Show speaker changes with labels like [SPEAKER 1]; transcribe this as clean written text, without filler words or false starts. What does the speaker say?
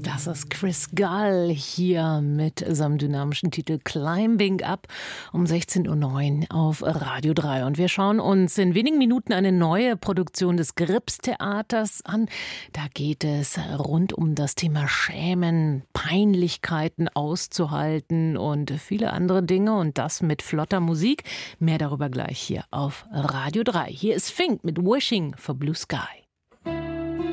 [SPEAKER 1] Das ist Chris Gull hier mit seinem dynamischen Titel Climbing Up um 16:09 Uhr auf Radio 3. Und wir schauen uns in wenigen Minuten eine neue Produktion des Gripstheaters an. Da geht es rund um das Thema Schämen, Peinlichkeiten auszuhalten und viele andere Dinge. Und das mit flotter Musik. Mehr darüber gleich hier auf Radio 3. Hier ist Fink mit Wishing for Blue Sky.